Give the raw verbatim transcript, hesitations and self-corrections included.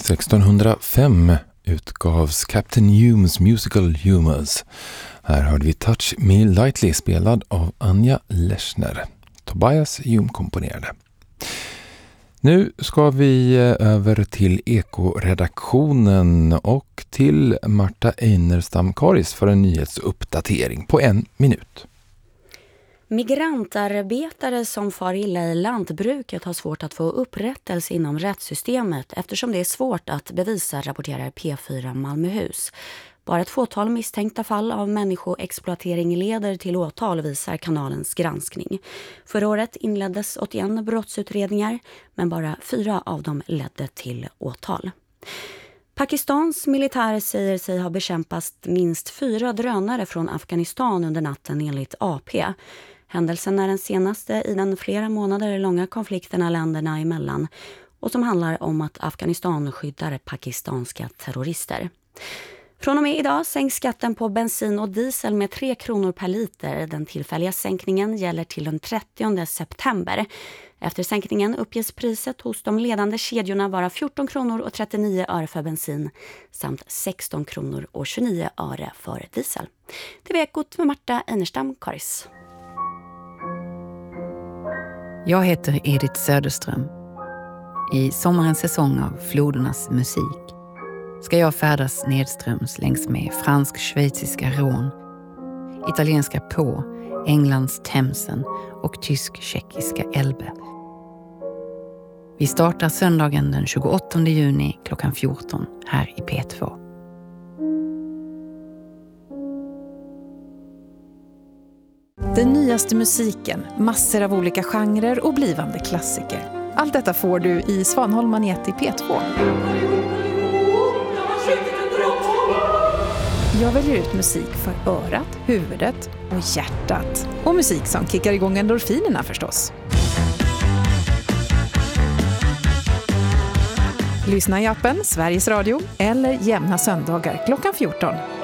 sextonhundrafem utgavs Captain Humes Musical Humors. Här hörde vi Touch Me Lightly spelad av Anja Leschner. Tobias Hume komponerade. Nu ska vi över till Eko-redaktionen och till Marta Einerstam-Karis för en nyhetsuppdatering på en minut. Migrantarbetare som far illa i lantbruket har svårt att få upprättelse inom rättssystemet eftersom det är svårt att bevisa, rapporterar P fyra Malmöhus. Bara ett fåtal misstänkta fall av människoexploatering leder till åtal, visar kanalens granskning. Förra året inleddes åttioen brottsutredningar, men bara fyra av dem ledde till åtal. Pakistans militär säger sig ha bekämpat minst fyra drönare från Afghanistan under natten enligt A P. Händelsen är den senaste i den flera månader långa konflikterna länderna emellan och som handlar om att Afghanistan skyddar pakistanska terrorister. Från och med idag sänks skatten på bensin och diesel med tre kronor per liter. Den tillfälliga sänkningen gäller till den trettionde september. Efter sänkningen uppges priset hos de ledande kedjorna vara fjorton kronor och trettionio öre för bensin samt sexton kronor och tjugonio öre för diesel. Det var Ekot med Marta Einerstam-Karis. Jag heter Edith Söderström. I sommarens säsong av Flodernas musik ska jag färdas nedströms längs med fransk-schweiziska Rhône, italienska På, Englands Themsen och tysk-tjeckiska Elbe. Vi startar söndagen den tjugoåttonde juni klockan fjorton här i P två. Den nyaste musiken, massor av olika genrer och blivande klassiker. Allt detta får du i Svanholm Magnet i P två. Jag väljer ut musik för örat, huvudet och hjärtat. Och musik som kickar igång endorfinerna förstås. Lyssna i appen Sveriges Radio eller jämna söndagar klockan fjorton.